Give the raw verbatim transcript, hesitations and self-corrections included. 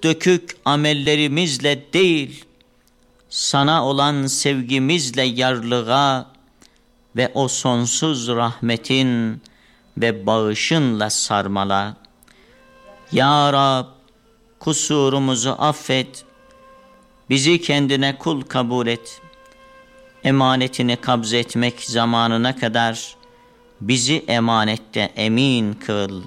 yırtık dökük amellerimizle değil, sana olan sevgimizle yarlığa ve o sonsuz rahmetin ve bağışınla sarmala. Ya Rab, kusurumuzu affet, bizi kendine kul kabul et. Emanetini kabzetmek zamanına kadar bizi emanette emin kıl.